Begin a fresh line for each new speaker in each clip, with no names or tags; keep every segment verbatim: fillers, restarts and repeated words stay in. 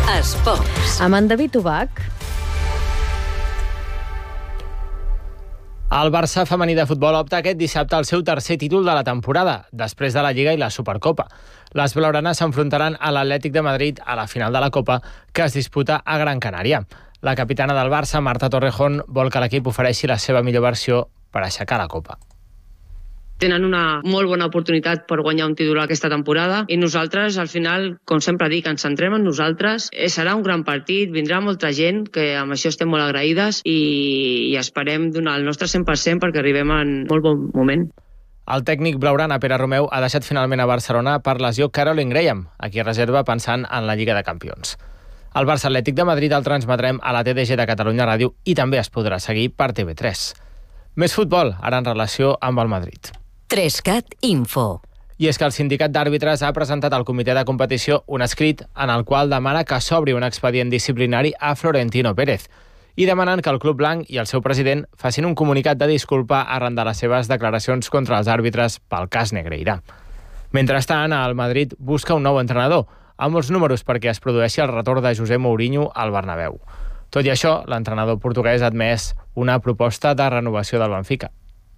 Esports.
Amb en David Ubach.
El Barça femení de futbol opta aquest dissabte al seu tercer títol de la temporada, després de la Lliga i la Supercopa. Les blaugranes s'enfrontaran a l'Atlètic de Madrid a la final de la Copa, que es disputa a Gran Canària. La capitana del Barça, Marta Torrejón, vol que l'equip ofereixi la seva millor versió per aixecar la Copa.
Tenen una molt bona oportunitat per guanyar un títol aquesta temporada i nosaltres, al final, com sempre dic, ens centrem en nosaltres. Serà un gran partit, vindrà molta gent, que amb això estem molt agraïdes i, i esperem donar el nostre cent per cent perquè arribem en molt bon moment.
El tècnic blaugrana, Pere Romeu, ha deixat finalment a Barcelona per lesió Caroline Graham, a qui reserva pensant en la Lliga de Campions. El Barça Atlètic de Madrid el transmetrem a la T D G de Catalunya Ràdio i també es podrà seguir per T V tres. Més futbol, ara en relació amb el Madrid.
tres cat Info.
I és que el sindicat d'àrbitres ha presentat al comitè de competició un escrit en el qual demana que s'obri un expedient disciplinari a Florentino Pérez i demanen que el club blanc i el seu president facin un comunicat de disculpa arran de les seves declaracions contra els àrbitres pel cas Negreira. Mentrestant, el Madrid busca un nou entrenador, amb molts números perquè es produeixi el retorn de José Mourinho al Bernabéu. Tot i això, l'entrenador portuguès ha admès una proposta de renovació del Benfica.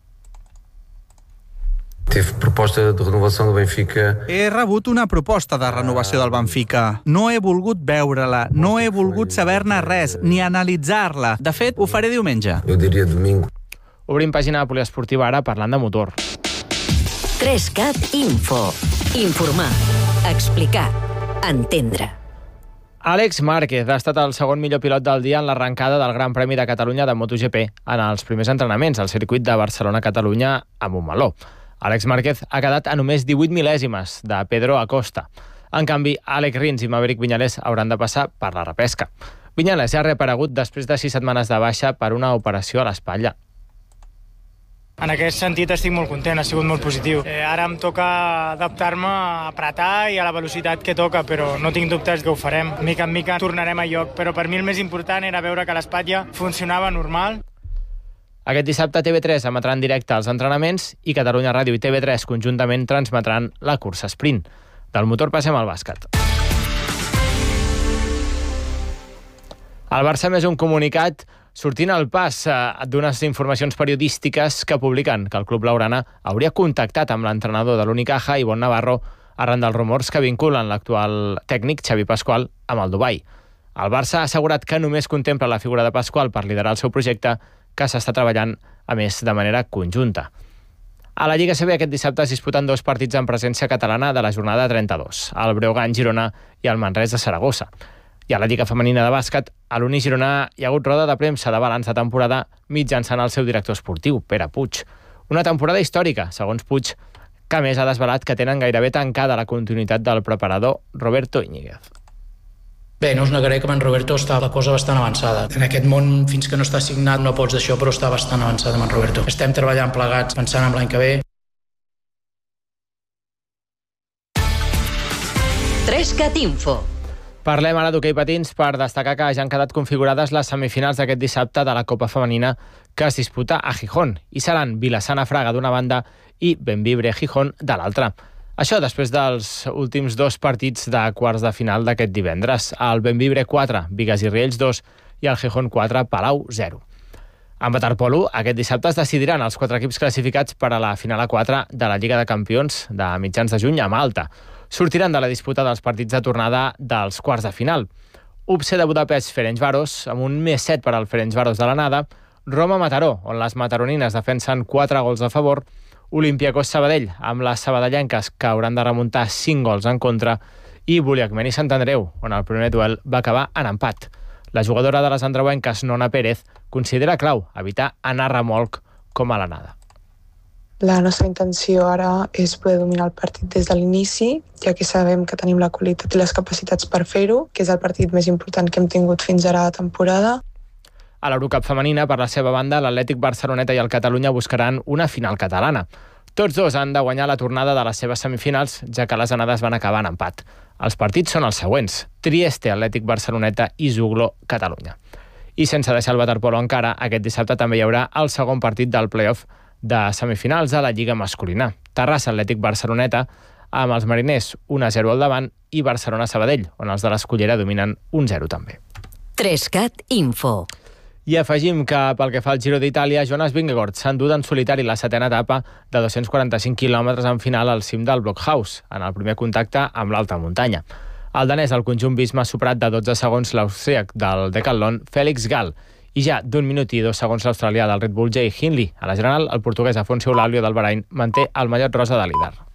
Teve proposta de renovació del Benfica.
He rebut una proposta de renovació del Benfica. No he volgut veure-la, no he volgut saber-ne res, ni analitzar-la. De fet, ho faré diumenge.
Jo diria domingo.
Obrim pàgina poliesportiva ara parlant de motor.
tres cat Info. Informar, explicar, entendre.
Àlex Márquez ha estat el segon millor pilot del dia en l'arrencada del Gran Premi de Catalunya de MotoGP en els primers entrenaments al circuit de Barcelona-Catalunya a Montmeló. Àlex Márquez ha quedat a només divuit mil·lèsimes de Pedro Acosta. En canvi, Àlex Rins i Maverick Viñales hauran de passar per la repesca. Viñales ja ha reaparegut després de sis setmanes de baixa per una operació a l'espatlla.
En aquest sentit estic molt content, ha sigut molt positiu. Eh, ara em toca adaptar-me a apretar i a la velocitat que toca, però no tinc dubtes que ho farem. Mica en mica tornarem a lloc, però per mi el més important era veure que l'espatlla funcionava normal.
Aquest dissabte T V tres emetrà en directe els entrenaments i Catalunya Ràdio i T V tres conjuntament transmetran la cursa sprint. Del motor passem al bàsquet. El Barça més un comunicat sortint al pas d'unes informacions periodístiques que publiquen que el club blaugrana hauria contactat amb l'entrenador de l'Unicaja, Ivonne Navarro, arran dels rumors que vinculen l'actual tècnic Xavi Pascual amb el Dubai. El Barça ha assegurat que només contempla la figura de Pascual per liderar el seu projecte, que s'està treballant, a més, de manera conjunta. A la Lliga C B aquest dissabte es disputen dos partits en presència catalana de la jornada trenta-dos, el Breogán Girona i el Manresa Saragossa. I a la Lliga Femenina de Bàsquet, a l'Uni Girona hi ha hagut roda de premsa de balanç de temporada mitjançant el seu director esportiu, Pere Puig. Una temporada històrica, segons Puig, que a més ha desvelat que tenen gairebé tancada la continuïtat del preparador Roberto Íñiguez.
Bé, no us negaré que amb en Roberto està la cosa bastant avançada. En aquest món, fins que no està signat, no pots d'això, però està bastant avançada amb en Roberto. Estem treballant plegats, pensant en l'any que ve.
tres cat Info.
Parlem ara d'hoquei patins per destacar que ja han quedat configurades les semifinals d'aquest dissabte de la Copa Femenina que es disputa a Gijón i seran Vilassana Fraga d'una banda i Bembibre Gijón de l'altra. Això després dels últims dos partits de quarts de final d'aquest divendres. El Bembibre quatre, Bigues i Riells dos i el Gijón quatre, Palau zero. En waterpolo, aquest dissabte es decidiran els quatre equips classificats per a la final a quatre de la Lliga de Campions de mitjans de juny a Malta. Sortiran de la disputa dels partits de tornada dels quarts de final. U B C de Budapest Ferencváros, amb un més set per al Ferencváros de l'anada, Roma-Mataró, on les mataronines defensen quatre gols a favor, Olympiacos Sabadell, amb les sabadellenques que hauran de remuntar cinc gols en contra, i Buliacmeni Sant Andreu, on el primer duel va acabar en empat. La jugadora de les andreuenques, Nona Pérez, considera clau evitar anar remolc com a l'anada.
La nostra intenció ara és poder dominar el partit des de l'inici, ja que sabem que tenim la qualitat i les capacitats per fer-ho, que és el partit més important que hem tingut fins ara a la temporada.
A l'Eurocup femenina, per la seva banda, l'Atlètic Barceloneta i el Catalunya buscaran una final catalana. Tots dos han de guanyar la tornada de les seves semifinals, ja que les anades van acabar en empat. Els partits són els següents: Trieste, Atlètic Barceloneta i Zuglo, Catalunya. I sense deixar el waterpolo encara, aquest dissabte també hi haurà el segon partit del play-off de semifinals de la Lliga masculina. Terrassa Atlètic Barceloneta amb els mariners un a zero al davant i Barcelona-Sabadell, on els de l'Escullera dominen un zero també.
Trescat Info.
I afegim que pel que fa al Giro d'Itàlia, Jonas Vingegaard s'ha endut en solitari la setena etapa de dos-cents quaranta-cinc quilòmetres en final al cim del Blockhaus, en el primer contacte amb l'alta muntanya. El danès del conjunt Visma ha superat de dotze segons l'austríac del Decathlon Félix Gall i ja d'un minut i dos segons l'australià del Red Bull Jay Hindley. A la general, el portuguès Afonso Eulàlio del Bahrain manté el mallot rosa de líder.